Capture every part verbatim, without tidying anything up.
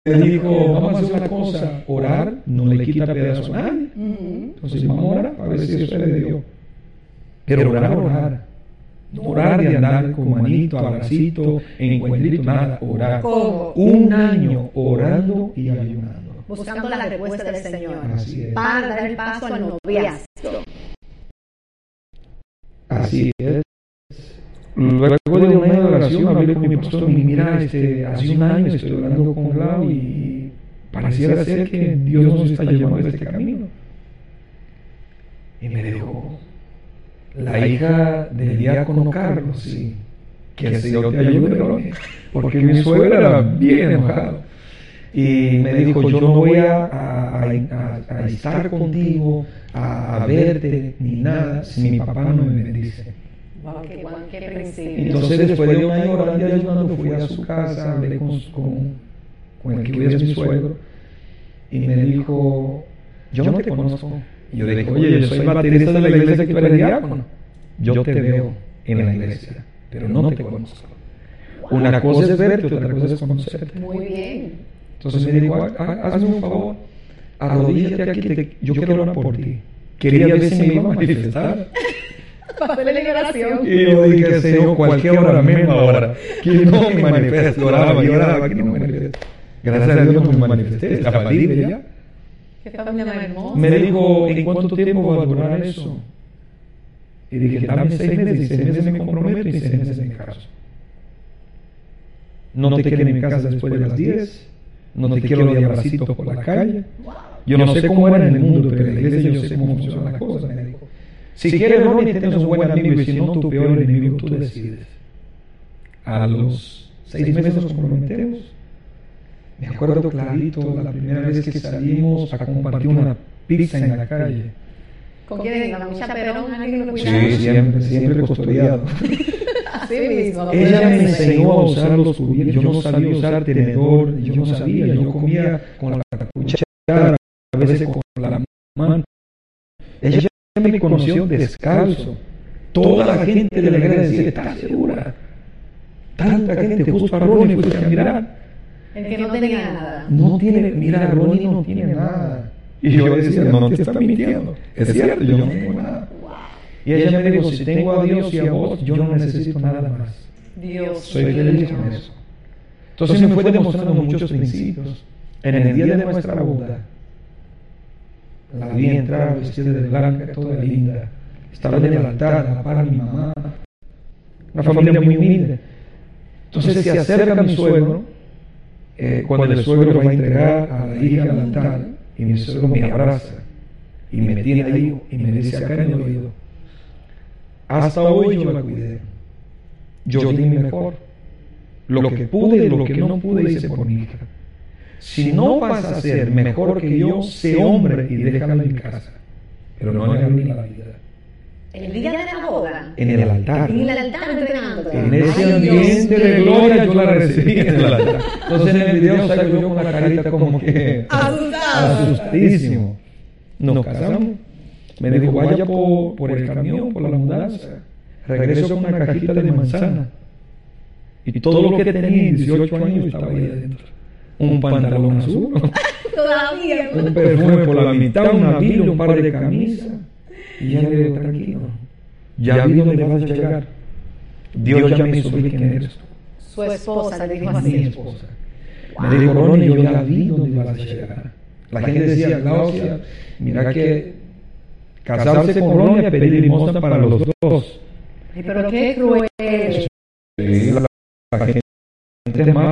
dijo, vamos a hacer una cosa, orar no le quita pedazo a nadie. Ujú. Entonces vamos a orar a ver si eso es de Dios. Pero orar, orar. No orar de andar con manito, abracito, encuentrito, nada, orar. ¿Cómo? Un año orando y ayunando. Buscando la respuesta del Señor Así es. para dar el paso al noviazgo. Así es. Luego de un año de oración hablé con mi pastor y mira, este, hace un año estoy orando con Lau y pareciera ser que Dios nos está llevando a este camino. Y me dijo, la hija del diácono Carlos, sí, que el Señor te ayude, ¿no? Porque mi suegra era bien enojada. Y me dijo, yo no voy a, a, a, a estar contigo, a, a verte, ni nada, si mi papá no me bendice. Wow, qué, qué principio. Entonces, después de un año orando y ayudando, fui a su casa, hablé con, con, con el que hoy es mi suegro, y me dijo, yo no te conozco. Y yo le dije, oye, yo soy baterista de la iglesia que tú eres diácono. Yo te veo en la iglesia, pero no te conozco. Una cosa es verte, otra cosa es conocerte. Muy bien. Entonces me dijo, hazme un favor, arrodíllate aquí, te, yo quiero orar por ti. Quería ver si me iba a manifestar. Pasó la liberación. Y yo dije, Señor, cualquier hora, misma hora, que no me manifieste. Oraba y oraba, que no me manifieste. Gracias a Dios no me manifesté, estaba libre ya. Qué familia más hermosa. Me dijo, ¿en cuánto tiempo va a durar eso? Y dije, dame seis meses, y seis meses me comprometo y seis meses me caso. No te quiero en mi casa después de las diez, no te quiero de abracitos por la calle. Yo no sé cómo era en el mundo, pero en la iglesia yo sé cómo funcionan las cosas, me dijo. Si quieres, Ronnie, tienes un buen amigo, y si no, tu peor enemigo, tú decides. A los seis meses nos comprometemos. Me acuerdo clarito la primera vez que salimos a compartir una pizza en la calle. ¿Con quién? ¿Con un chaperón? ¿Alguien lo cuidaba? Sí, siempre, siempre custodiado. Así mismo. Ella me enseñó a usar los cubiertos. Yo no sabía usar tenedor, yo no sabía. Yo comía con la cuchara, a veces con la mano. Ella me conoció descalzo. Toda la gente de la iglesia decía, ¿estás segura? Tanta gente, justo a Ronnie fuiste a mirar. El que no tenía nada. No tiene, mira, Ronnie no tiene nada. Y yo decía, no, no te está mintiendo. Es cierto, yo no tengo nada. Y ella me dijo, si tengo a Dios y a vos, yo no necesito nada más. Dios. Soy feliz con eso. Entonces me fue demostrando muchos principios. En el día de nuestra boda, la vi entrar vestida de blanca, toda linda. Estaba en el altar, a la par de mi mamá. Una familia muy humilde. Entonces se acerca mi suegro, eh, cuando el suegro va a entregar a la hija al altar, y mi suegro me abraza, y me tiene ahí, y me dice acá en el oído, hasta hoy yo la cuidé. Yo di mi mejor. Lo que pude y lo que no pude hice por mi hija. Si no vas a ser mejor que yo, sé hombre y déjala en mi casa. Pero no me arruines la vida. El día de la boda. En el altar. En el altar entrenándote. En ese ambiente de gloria yo la recibí en el altar. Entonces en el video salgo yo con la carita como que asustado. Asustadísimo. Nos casamos. Me dijo, vaya por, por el camión, por la mudanza. Regreso con una cajita de manzana. Y todo lo que tenía en dieciocho años estaba ahí adentro. Un pantalón azul. Todavía. Un perfume por la mitad, una Biblia, un par de camisas. Y ya me digo, tranquilo. Ya vi dónde vas a llegar. Dios ya me hizo ver quién eres tú. Su esposa le dijo Mi así. esposa. Me dijo, Ronnie, yo ya vi dónde vas a llegar. La gente decía, Glaucia, mira que casarse con Ronnie es pedir limosna para los dos. Ay, pero qué cruel. Sí, la, la gente es mala.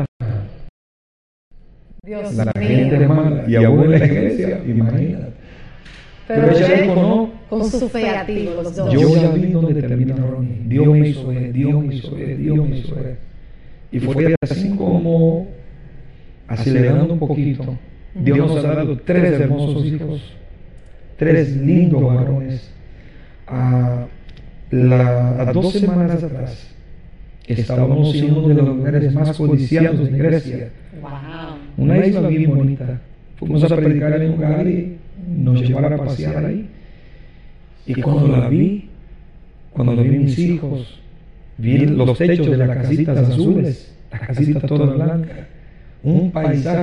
Dios La mío. gente es mala. Y aún en la iglesia, imagínate. Pero Pero ella él, dijo, no, con su fe activa, los dos. yo ya vi dónde termina Ronnie. Dios me hizo ver, Dios me hizo ver, Dios me hizo ver. Y fue así como, acelerando un poquito, Dios nos ha dado tres hermosos hijos, tres lindos varones. A, la, a dos semanas atrás estábamos en uno de los lugares más codiciados de Grecia. Wow. Una isla bien bonita. Fuimos a predicar en un lugar y nos llevaron a pasear ahí. Y cuando la vi, cuando vi mis hijos, vi los techos de las casitas azules, las casitas todas blancas, un paisaje